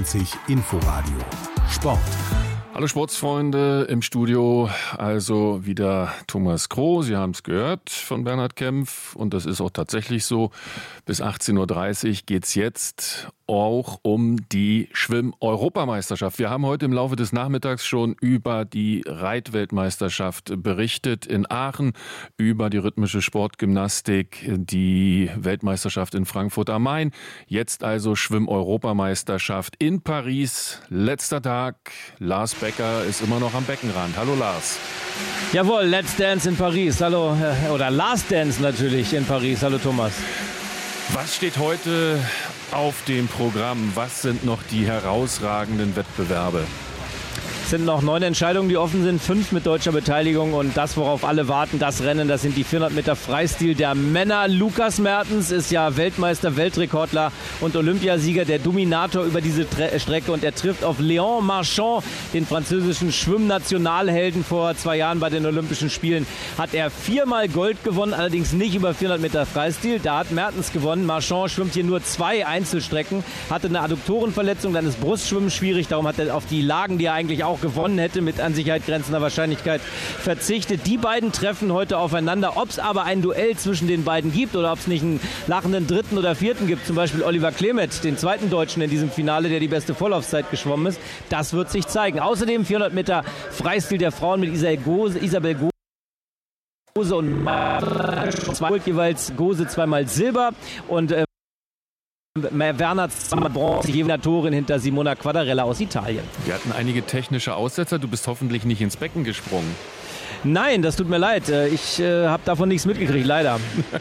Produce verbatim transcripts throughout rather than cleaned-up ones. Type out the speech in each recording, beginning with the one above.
vierundzwanzig Inforadio Sport. Hallo Sportsfreunde im Studio, also wieder Thomas Kroh. Sie haben es gehört von Bernhard Kempf und das ist auch tatsächlich so. Bis achtzehn Uhr dreißig geht es jetzt auch um die Schwimm-Europameisterschaft. Wir haben heute im Laufe des Nachmittags schon über die Reitweltmeisterschaft berichtet in Aachen, über die rhythmische Sportgymnastik, die Weltmeisterschaft in Frankfurt am Main. Jetzt also Schwimm-Europameisterschaft in Paris. Letzter Tag. Lars Becker ist immer noch am Beckenrand. Hallo Lars. Jawohl, Let's Dance in Paris. Hallo, oder Last Dance natürlich in Paris. Hallo Thomas. Was steht heute auf dem Programm? Was sind noch die herausragenden Wettbewerbe? Es sind noch neun Entscheidungen, die offen sind, fünf mit deutscher Beteiligung und das, worauf alle warten, das Rennen, das sind die vierhundert Meter Freistil der Männer. Lukas Mertens ist ja Weltmeister, Weltrekordler und Olympiasieger, der Dominator über diese Tre- Strecke und er trifft auf Léon Marchand, den französischen Schwimmnationalhelden. Vor zwei Jahren bei den Olympischen Spielen hat er viermal Gold gewonnen, allerdings nicht über vierhundert Meter Freistil. Da hat Mertens gewonnen. Marchand schwimmt hier nur zwei Einzelstrecken, hatte eine Adduktorenverletzung, dann ist Brustschwimmen schwierig, darum hat er auf die Lagen, die er eigentlich auch gewonnen hätte, mit an Sicherheit grenzender Wahrscheinlichkeit verzichtet. Die beiden treffen heute aufeinander. Ob es aber ein Duell zwischen den beiden gibt oder ob es nicht einen lachenden dritten oder vierten gibt, zum Beispiel Oliver Klemet, den zweiten Deutschen in diesem Finale, der die beste Vorlaufzeit geschwommen ist, das wird sich zeigen. Außerdem vierhundert Meter Freistil der Frauen mit Isabel Gose, Isabel Gose und zwei, jeweils Gose zweimal Silber und äh, Werner Bronze, die Natorin hinter Simona Quadarella aus Italien. Wir hatten einige technische Aussetzer. Du bist hoffentlich nicht ins Becken gesprungen. Nein, das tut mir leid. Ich äh, habe davon nichts mitgekriegt, leider.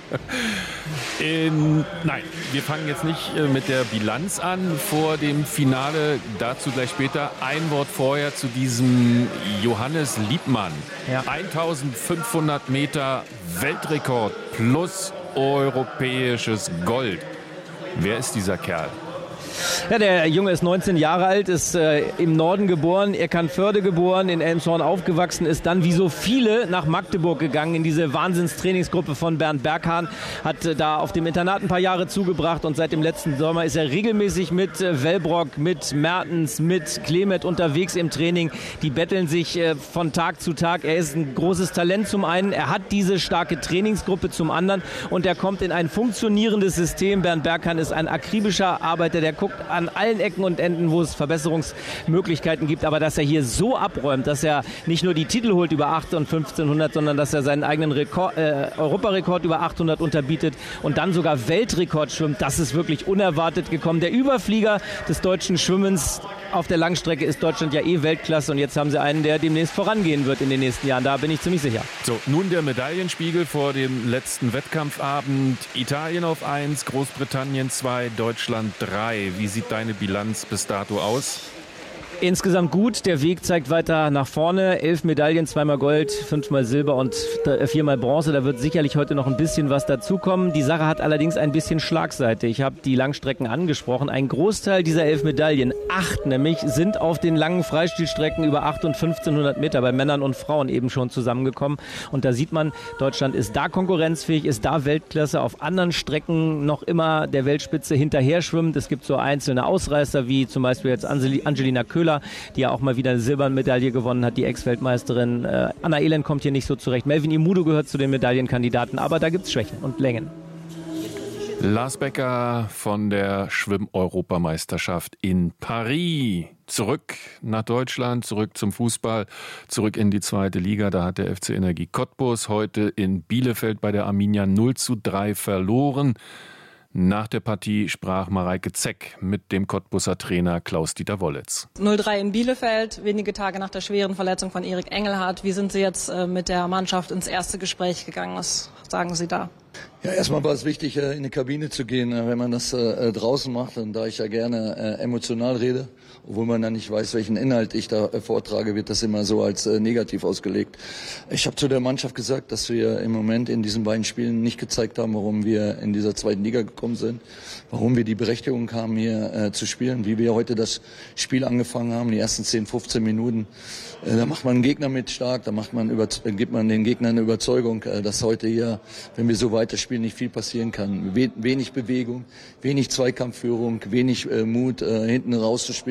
In, nein, wir fangen jetzt nicht äh, mit der Bilanz an vor dem Finale. Dazu gleich später. Ein Wort vorher zu diesem Johannes Liebmann. Ja. eintausendfünfhundert Meter Weltrekord plus europäisches Gold. Wer ist dieser Kerl? Ja, der Junge ist neunzehn Jahre alt, ist äh, im Norden geboren, Eckernförde geboren, in Elmshorn aufgewachsen, ist dann wie so viele nach Magdeburg gegangen in diese Wahnsinnstrainingsgruppe von Bernd Berghahn, hat äh, da auf dem Internat ein paar Jahre zugebracht und seit dem letzten Sommer ist er regelmäßig mit äh, Wellbrock, mit Mertens, mit Klemet unterwegs im Training. Die betteln sich äh, von Tag zu Tag. Er ist ein großes Talent zum einen, er hat diese starke Trainingsgruppe zum anderen und er kommt in ein funktionierendes System. Bernd Berghahn ist ein akribischer Arbeiter, der guckt an allen Ecken und Enden, wo es Verbesserungsmöglichkeiten gibt, aber dass er hier so abräumt, dass er nicht nur die Titel holt über acht und fünfzehnhundert, sondern dass er seinen eigenen Rekord, äh, Europarekord über achthundert unterbietet und dann sogar Weltrekord schwimmt, das ist wirklich unerwartet gekommen. Der Überflieger des deutschen Schwimmens auf der Langstrecke ist Deutschland ja eh Weltklasse und jetzt haben sie einen, der demnächst vorangehen wird in den nächsten Jahren, da bin ich ziemlich sicher. So, nun der Medaillenspiegel vor dem letzten Wettkampfabend. Italien auf eins, Großbritannien zwei, Deutschland drei. Wie sieht deine Bilanz bis dato aus? Insgesamt gut, der Weg zeigt weiter nach vorne. Elf Medaillen, zweimal Gold, fünfmal Silber und viermal Bronze. Da wird sicherlich heute noch ein bisschen was dazukommen. Die Sache hat allerdings ein bisschen Schlagseite. Ich habe die Langstrecken angesprochen. Ein Großteil dieser elf Medaillen, acht nämlich, sind auf den langen Freistilstrecken über acht und fünfzehnhundert Meter bei Männern und Frauen eben schon zusammengekommen. Und da sieht man, Deutschland ist da konkurrenzfähig, ist da Weltklasse. Auf anderen Strecken noch immer der Weltspitze hinterher schwimmt. Es gibt so einzelne Ausreißer, wie zum Beispiel jetzt Angelina Köhler, die ja auch mal wieder eine Silbermedaille gewonnen hat, die Ex-Weltmeisterin. Äh, Anna Elend kommt hier nicht so zurecht. Melvin Imudo gehört zu den Medaillenkandidaten, aber da gibt es Schwächen und Längen. Lars Becker von der Schwimm-Europameisterschaft in Paris. Zurück nach Deutschland, zurück zum Fußball, zurück in die zweite Liga. Da hat der F C Energie Cottbus heute in Bielefeld bei der Arminia null zu drei verloren. Nach der Partie sprach Mareike Zeck mit dem Cottbuser Trainer Klaus-Dieter Wollitz. null drei in Bielefeld, wenige Tage nach der schweren Verletzung von Erik Engelhardt. Wie sind Sie jetzt äh, mit der Mannschaft ins erste Gespräch gegangen? Was sagen Sie da? Ja, erstmal war es wichtig, in die Kabine zu gehen, wenn man das äh, draußen macht. Und da ich ja gerne äh, emotional rede, obwohl man dann nicht weiß, welchen Inhalt ich da äh, vortrage, wird das immer so als äh, negativ ausgelegt. Ich habe zu der Mannschaft gesagt, dass wir im Moment in diesen beiden Spielen nicht gezeigt haben, warum wir in dieser zweiten Liga gekommen sind, warum wir die Berechtigung haben, hier äh, zu spielen, wie wir heute das Spiel angefangen haben, die ersten zehn, fünfzehn Minuten. Äh, da macht man einen Gegner mit stark, da macht man über, gibt man den Gegnern eine Überzeugung, äh, dass heute hier, wenn wir so weiterspielen, nicht viel passieren kann. We- wenig Bewegung, wenig Zweikampfführung, wenig äh, Mut, äh, hinten rauszuspielen.